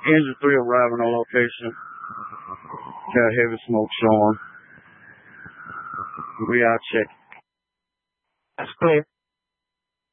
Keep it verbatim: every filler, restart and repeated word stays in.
Engine three arriving on location. Got heavy smoke showing. We out check. That's clear.